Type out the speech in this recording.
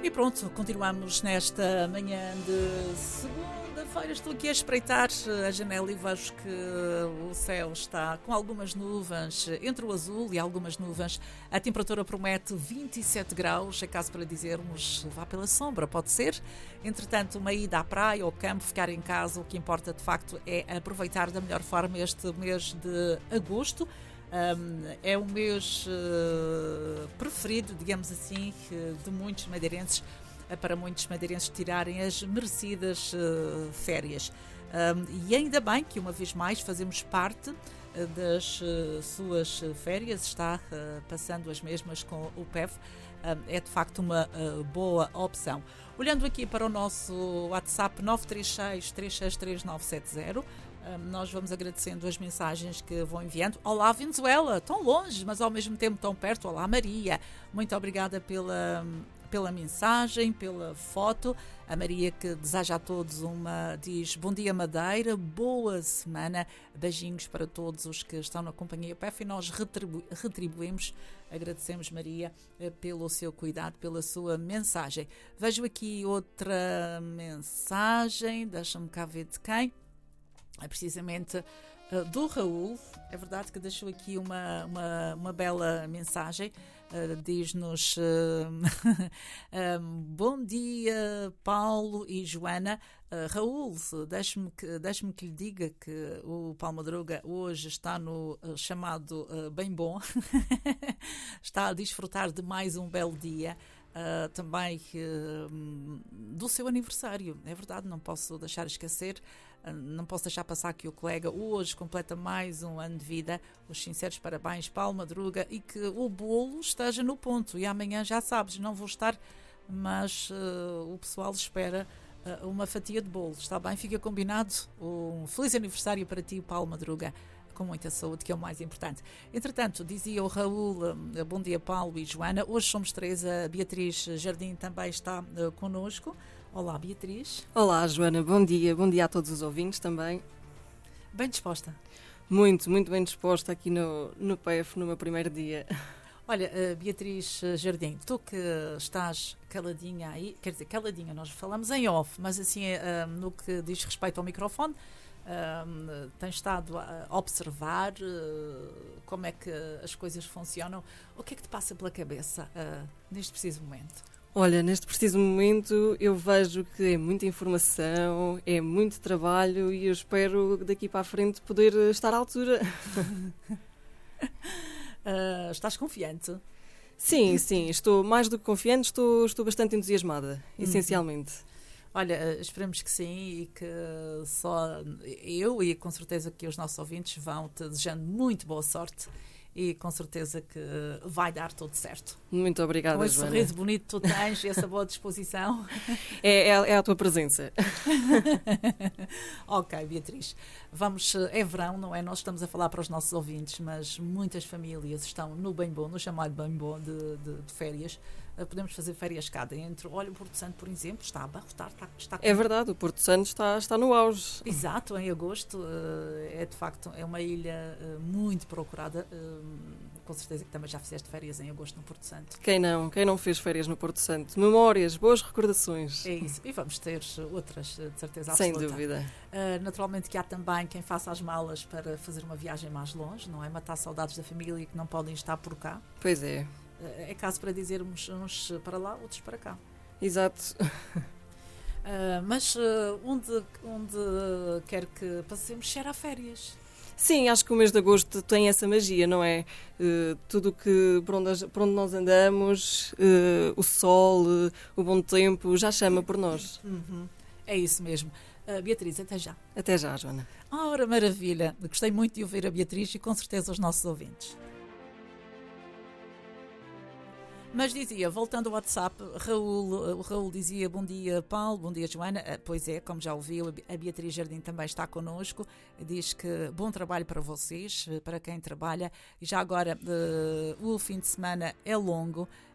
E pronto, continuamos nesta manhã de segunda-feira. Estou aqui a espreitar a janela e vejo que o céu está com algumas nuvens, entre o azul e algumas nuvens. A temperatura promete 27 graus, é caso para dizermos, vá pela sombra, pode ser. Entretanto, uma ida à praia ou ao campo, ficar em casa, o que importa de facto é aproveitar da melhor forma este mês de agosto. É o mês preferido, digamos assim, de muitos madeirenses, para muitos madeirenses tirarem as merecidas férias. E ainda bem que uma vez mais fazemos parte das suas férias, está passando as mesmas com o PEV. É de facto uma boa opção. Olhando aqui para o nosso WhatsApp 936 363 970, nós vamos agradecendo as mensagens que vão enviando. Olá Venezuela, tão longe, mas ao mesmo tempo tão perto. Olá Maria, muito obrigada pela mensagem, pela foto. A Maria que deseja a todos diz bom dia Madeira, boa semana, beijinhos para todos os que estão na companhia PEF e nós retribuímos, agradecemos Maria pelo seu cuidado, pela sua mensagem. Vejo aqui outra mensagem, deixa-me cá ver de quem. É precisamente do Raul. É verdade que deixou aqui uma bela mensagem. Diz-nos bom dia Paulo e Joana. Raul, deixe-me que lhe diga que o Paulo Madruga hoje está no chamado bem bom. Está a desfrutar de mais um belo dia. Também do seu aniversário, é verdade, não posso deixar esquecer, não posso deixar passar que o colega hoje completa mais um ano de vida. Os sinceros parabéns, Paulo Madruga, e que o bolo esteja no ponto. E amanhã já sabes, não vou estar, mas o pessoal espera uma fatia de bolo, está bem? Fica combinado. Um feliz aniversário para ti, Paulo Madruga, com muita saúde, que é o mais importante. Entretanto, dizia o Raul, bom dia Paulo e Joana, hoje somos três, a Beatriz Jardim também está connosco. Olá Beatriz. Olá Joana, bom dia a todos os ouvintes também. Bem disposta? Muito bem disposta aqui no PEF, no meu primeiro dia. Olha, Beatriz Jardim, tu que estás caladinha aí, quer dizer, caladinha, nós falamos em off, mas assim, no que diz respeito ao microfone, tens estado a observar como é que as coisas funcionam. O que é que te passa pela cabeça neste preciso momento? Olha, neste preciso momento eu vejo que é muita informação, é muito trabalho e eu espero daqui para a frente poder estar à altura. Estás confiante? Sim, estou mais do que confiante, estou bastante entusiasmada, essencialmente. Olha, esperamos que sim e que só eu e com certeza que os nossos ouvintes vão te desejando muito boa sorte e com certeza que vai dar tudo certo. Muito obrigada, com esse Joana. Sorriso bonito que tu tens e essa boa disposição. É a tua presença. Ok, Beatriz. É verão, não é? Nós estamos a falar para os nossos ouvintes, mas muitas famílias estão no bem bom, no chamado bem bom de férias. Podemos fazer férias cá dentro. Olha, o Porto Santo, por exemplo, está a abarrotar. Está É verdade, o Porto Santo está no auge. Exato, em agosto. É de facto uma ilha muito procurada. Com certeza que também já fizeste férias em agosto no Porto Santo. Quem não fez férias no Porto Santo? Memórias, boas recordações. É isso. E vamos ter outras, de certeza absoluta. Sem dúvida. Naturalmente que há também quem faça as malas para fazer uma viagem mais longe, não é? Matar saudades da família que não podem estar por cá. Pois é. É caso para dizermos uns para lá, outros para cá. Exato. Mas onde quer que passemos, cheira a férias. Sim, acho que o mês de agosto tem essa magia, não é? Tudo que por onde nós andamos, o sol, o bom tempo, já chama por nós. Uhum. É isso mesmo. Beatriz, até já. Até já, Joana. Ora, maravilha. Gostei muito de ouvir a Beatriz e com certeza os nossos ouvintes. Mas dizia, voltando ao WhatsApp, o Raul dizia bom dia Paulo, bom dia Joana. Pois é, como já ouviu, a Beatriz Jardim também está connosco. Diz que bom trabalho para vocês, para quem trabalha. E já agora o fim de semana é longo